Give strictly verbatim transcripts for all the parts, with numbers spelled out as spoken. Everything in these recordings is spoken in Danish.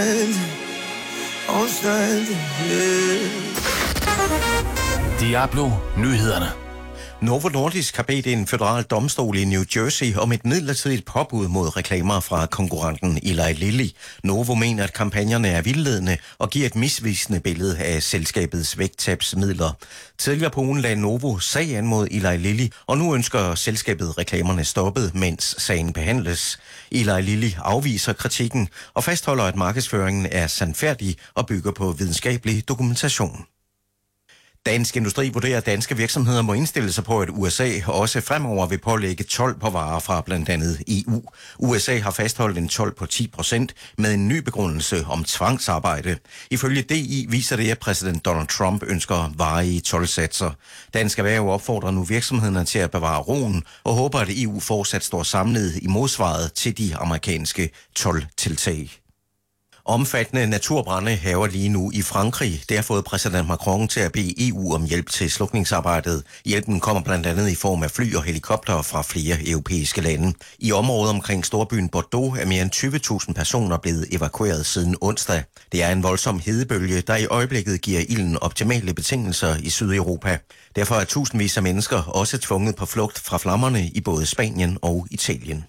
Diablo Nyhederne. Novo Nordisk har bedt en federal domstol i New Jersey om et midlertidigt påbud mod reklamer fra konkurrenten Eli Lilly. Novo mener, at kampagnerne er vildledende og giver et misvisende billede af selskabets vægttabsmidler. Tidligere på ugen lagde Novo sag an mod Eli Lilly, og nu ønsker selskabet reklamerne stoppet, mens sagen behandles. Eli Lilly afviser kritikken og fastholder, at markedsføringen er sandfærdig og bygger på videnskabelig dokumentation. Dansk Industri vurderer, at danske virksomheder må indstille sig på, at U S A også fremover vil pålægge told på varer fra blandt andet E U. U S A har fastholdt en told på ti procent med en ny begrundelse om tvangsarbejde. Ifølge D I viser det, at præsident Donald Trump ønsker varige toldsatser. Dansk Erhverv opfordrer nu virksomhederne til at bevare roen og håber, at E U fortsat står samlet i modsvaret til de amerikanske toldtiltag. Omfattende naturbrande hærger lige nu i Frankrig. Det har fået præsident Macron til at bede E U om hjælp til slukningsarbejdet. Hjælpen kommer blandt andet i form af fly og helikoptere fra flere europæiske lande. I området omkring storbyen Bordeaux er mere end tyve tusind personer blevet evakueret siden onsdag. Det er en voldsom hedebølge, der i øjeblikket giver ilden optimale betingelser i Sydeuropa. Derfor er tusindvis af mennesker også tvunget på flugt fra flammerne i både Spanien og Italien.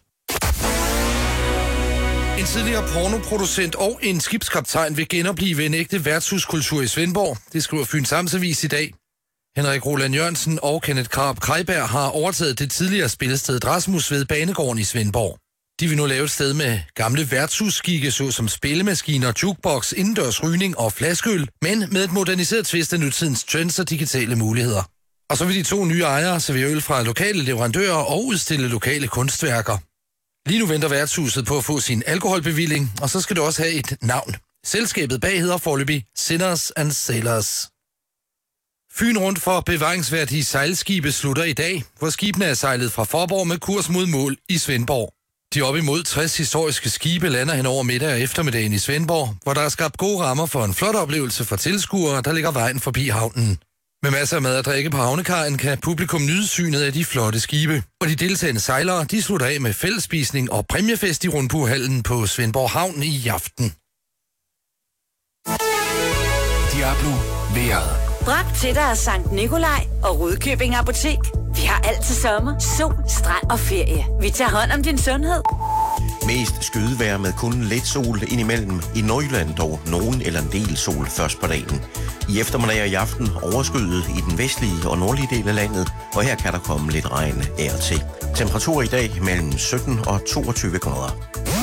En tidligere pornoproducent og en skibskaptajn vil genopleve en ægte værtshuskultur i Svendborg. Det skriver Fyns Amtsavis i dag. Henrik Roland Jørgensen og Kenneth Krab Krejberg har overtaget det tidligere spillested Rasmus ved Banegården i Svendborg. De vil nu lave et sted med gamle værtshusskikke, såsom spillemaskiner, jukebox, indendørs rygning og flaskeøl, men med et moderniseret twist af nutidens trends og digitale muligheder. Og så vil de to nye ejere servere øl fra lokale leverandører og udstille lokale kunstværker. Lige nu venter værtshuset på at få sin alkoholbevilling, og så skal det også have et navn. Selskabet bag hedder foreløbig Sinners and Sailors. Fyn rundt for bevaringsværdige sejlskibe slutter i dag, hvor skibene er sejlet fra Faaborg med kurs mod mål i Svendborg. De op imod tres historiske skibe lander hen over middag og eftermiddagen i Svendborg, hvor der er skabt gode rammer for en flot oplevelse for tilskuere, der ligger vejen forbi havnen. Med masser af mad og drikke på havnekajen kan publikum nyde synet af de flotte skibe. Og de deltagende sejlere, de slutter af med fællesspisning og præmiefest i Rundbuhallen på Svendborg Havn i aften. Diablo vejret. Bragt til dig af Sankt Nikolaj og Rudkøbing Apotek. Vi har alt til sommer, sol, strand og ferie. Vi tager hånd om din sundhed. Mest skydevejr med kun lidt sol indimellem. I Nordjylland dog nogen eller en del sol først på dagen. I eftermiddag og i aften overskyet i den vestlige og nordlige del af landet, og her kan der komme lidt regn af og til. Temperatur i dag mellem sytten og toogtyve grader.